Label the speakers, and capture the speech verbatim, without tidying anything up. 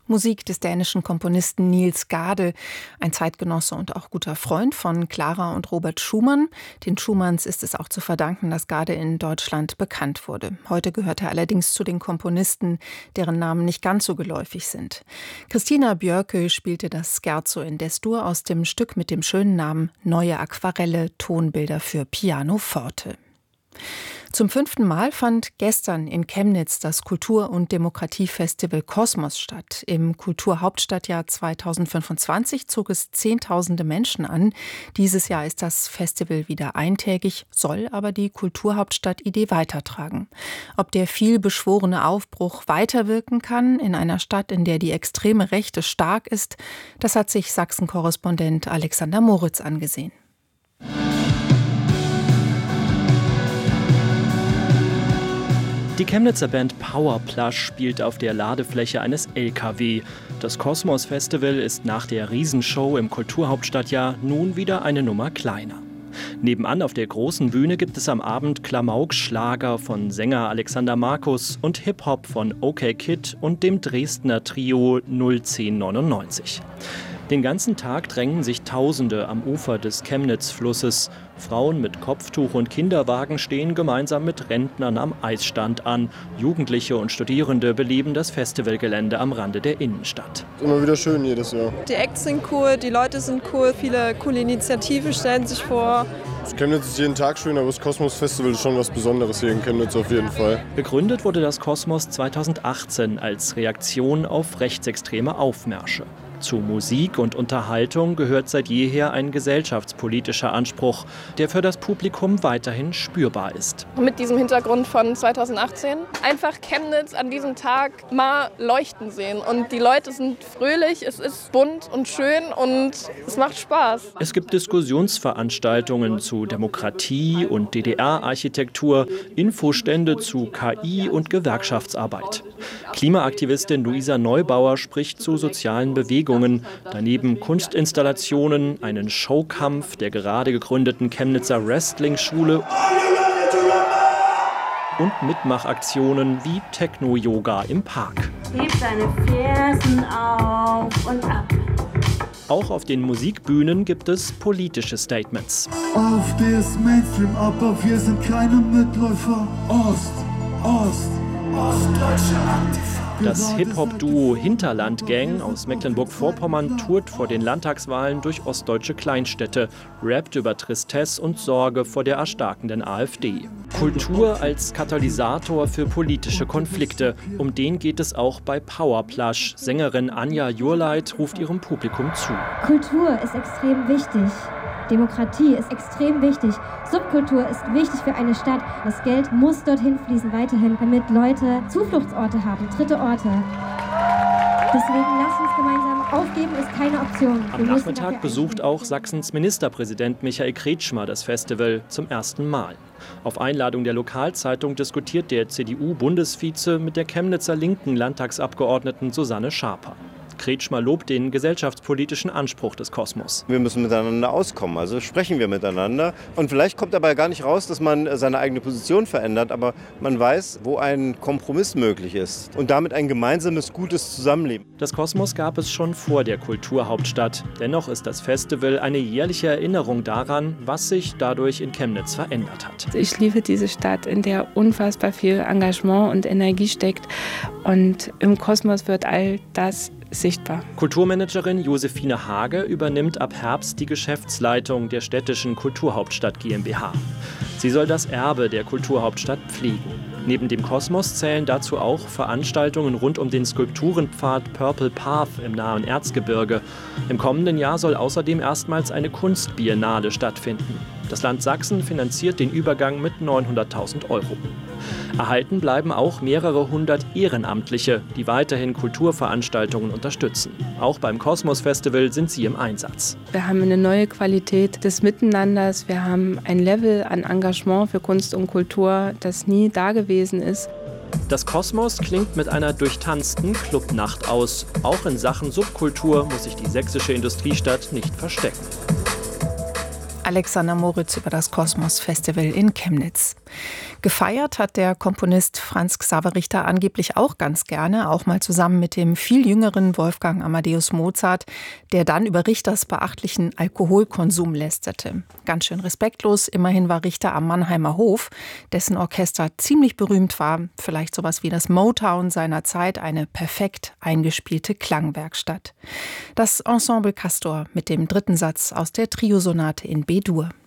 Speaker 1: Musik des dänischen Komponisten Niels Gade, ein Zeitgenosse und auch guter Freund von Clara und Robert Schumann. Den Schumanns ist es auch zu verdanken, dass Gade in Deutschland bekannt wurde. Heute gehört er allerdings zu den Komponisten, deren Namen nicht ganz so geläufig sind. Christina Björke spielte das Scherzo in D-Dur aus dem Stück mit dem schönen Namen Neue Aquarelle, Tonbilder für Pianoforte. Zum fünften Mal fand gestern in Chemnitz das Kultur- und Demokratiefestival Kosmos statt. Im Kulturhauptstadtjahr zweitausendfünfundzwanzig zog es Zehntausende Menschen an. Dieses Jahr ist das Festival wieder eintägig, soll aber die Kulturhauptstadt-Idee weitertragen. Ob der vielbeschworene Aufbruch weiterwirken kann in einer Stadt, in der die extreme Rechte stark ist, das hat sich Sachsen-Korrespondent Alexander Moritz angesehen.
Speaker 2: Die Chemnitzer Band Powerplush spielt auf der Ladefläche eines L K W. Das Kosmos Festival ist nach der Riesenshow im Kulturhauptstadtjahr nun wieder eine Nummer kleiner. Nebenan auf der großen Bühne gibt es am Abend Klamauk-Schlager von Sänger Alexander Markus und Hip-Hop von OK Kid und dem Dresdner Trio null zehn neunundneunzig. Den ganzen Tag drängen sich Tausende am Ufer des Chemnitz-Flusses. Frauen mit Kopftuch und Kinderwagen stehen gemeinsam mit Rentnern am Eisstand an. Jugendliche und Studierende beleben das Festivalgelände am Rande der Innenstadt.
Speaker 3: Immer wieder schön jedes Jahr.
Speaker 4: Die Acts sind cool, die Leute sind cool, viele coole Initiativen stellen sich vor.
Speaker 3: Chemnitz ist jeden Tag schön, aber das Kosmos Festival ist schon was Besonderes hier in Chemnitz auf jeden Fall.
Speaker 2: Gegründet wurde das Kosmos zweitausendachtzehn als Reaktion auf rechtsextreme Aufmärsche. Zu Musik und Unterhaltung gehört seit jeher ein gesellschaftspolitischer Anspruch, der für das Publikum weiterhin spürbar ist.
Speaker 5: Mit diesem Hintergrund von zweitausendachtzehn einfach Chemnitz an diesem Tag mal leuchten sehen. Und die Leute sind fröhlich, es ist bunt und schön und es macht Spaß.
Speaker 2: Es gibt Diskussionsveranstaltungen zu Demokratie und D D R-Architektur, Infostände zu K I und Gewerkschaftsarbeit. Klimaaktivistin Luisa Neubauer spricht zu sozialen Bewegungen. Daneben Kunstinstallationen, einen Showkampf der gerade gegründeten Chemnitzer Wrestling-Schule und Mitmachaktionen wie Techno-Yoga im Park.
Speaker 6: Heb deine Fersen auf und ab.
Speaker 2: Auch auf den Musikbühnen gibt es politische Statements.
Speaker 7: Auf des Mainstream, aber wir sind keine Mitläufer. Ost, Ost, ostdeutsche Aktivisten.
Speaker 2: Das Hip-Hop-Duo Hinterland Gang aus Mecklenburg-Vorpommern tourt vor den Landtagswahlen durch ostdeutsche Kleinstädte, rappt über Tristesse und Sorge vor der erstarkenden AfD. Kultur als Katalysator für politische Konflikte. Um den geht es auch bei Powerplush. Sängerin Anja Jurleit ruft ihrem Publikum zu.
Speaker 8: Kultur ist extrem wichtig. Demokratie ist extrem wichtig. Subkultur ist wichtig für eine Stadt. Das Geld muss dorthin fließen weiterhin, damit Leute Zufluchtsorte haben, dritte Orte. Deswegen lasst uns gemeinsam aufgeben, ist keine Option.
Speaker 2: Am Nachmittag besucht auch Sachsens Ministerpräsident Michael Kretschmer das Festival zum ersten Mal. Auf Einladung der Lokalzeitung diskutiert der C D U-Bundesvize mit der Chemnitzer linken Landtagsabgeordneten Susanne Schaper. Kretschmer lobt den gesellschaftspolitischen Anspruch des Kosmos.
Speaker 9: Wir müssen miteinander auskommen, also sprechen wir miteinander. Und vielleicht kommt dabei gar nicht raus, dass man seine eigene Position verändert, aber man weiß, wo ein Kompromiss möglich ist und damit ein gemeinsames, gutes Zusammenleben.
Speaker 2: Das Kosmos gab es schon vor der Kulturhauptstadt. Dennoch ist das Festival eine jährliche Erinnerung daran, was sich dadurch in Chemnitz verändert hat.
Speaker 10: Ich liebe diese Stadt, in der unfassbar viel Engagement und Energie steckt. Und im Kosmos wird all das sichtbar.
Speaker 2: Kulturmanagerin Josephine Hage übernimmt ab Herbst die Geschäftsleitung der städtischen Kulturhauptstadt GmbH. Sie soll das Erbe der Kulturhauptstadt pflegen. Neben dem Kosmos zählen dazu auch Veranstaltungen rund um den Skulpturenpfad Purple Path im nahen Erzgebirge. Im kommenden Jahr soll außerdem erstmals eine Kunstbiennale stattfinden. Das Land Sachsen finanziert den Übergang mit neunhunderttausend Euro. Erhalten bleiben auch mehrere hundert Ehrenamtliche, die weiterhin Kulturveranstaltungen unterstützen. Auch beim Kosmos Festival sind sie im Einsatz.
Speaker 10: Wir haben eine neue Qualität des Miteinanders. Wir haben ein Level an Engagement für Kunst und Kultur, das nie da gewesen ist.
Speaker 2: Das Kosmos klingt mit einer durchtanzten Clubnacht aus. Auch in Sachen Subkultur muss sich die sächsische Industriestadt nicht verstecken.
Speaker 1: Alexander Moritz über das Kosmos Festival in Chemnitz. Gefeiert hat der Komponist Franz Xaver Richter angeblich auch ganz gerne, auch mal zusammen mit dem viel jüngeren Wolfgang Amadeus Mozart, der dann über Richters beachtlichen Alkoholkonsum lästerte. Ganz schön respektlos, immerhin war Richter am Mannheimer Hof, dessen Orchester ziemlich berühmt war, vielleicht sowas wie das Motown seiner Zeit, eine perfekt eingespielte Klangwerkstatt. Das Ensemble Castor mit dem dritten Satz aus der Triosonate in B-Dur.